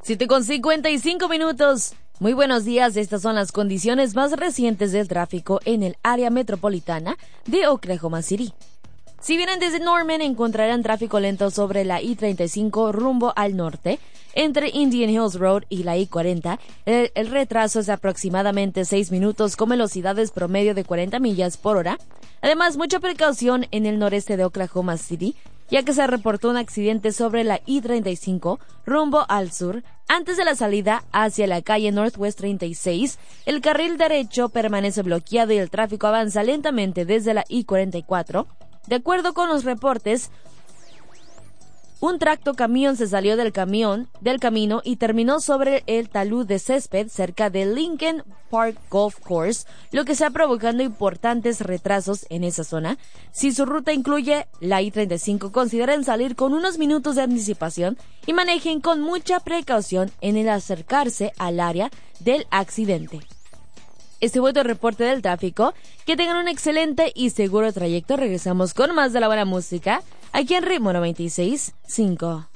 7:55. Muy buenos días, estas son las condiciones más recientes del tráfico en el área metropolitana de Oklahoma City. Si vienen desde Norman, encontrarán tráfico lento sobre la I-35 rumbo al norte, entre Indian Hills Road y la I-40. El retraso es de aproximadamente 6 minutos con velocidades promedio de 40 millas por hora. Además, mucha precaución en el noreste de Oklahoma City, ya que se reportó un accidente sobre la I-35 rumbo al sur. Antes de la salida hacia la calle Northwest 36, el carril derecho permanece bloqueado y el tráfico avanza lentamente desde la I-44. De acuerdo con los reportes, un tractocamión se salió del camino y terminó sobre el talud de césped cerca de Lincoln Park Golf Course, lo que está provocando importantes retrasos en esa zona. Si su ruta incluye la I-35, consideren salir con unos minutos de anticipación y manejen con mucha precaución en el acercarse al área del accidente. Este fue tu reporte del tráfico. Que tengan un excelente y seguro trayecto. Regresamos con más de la buena música aquí en Ritmo 96.5.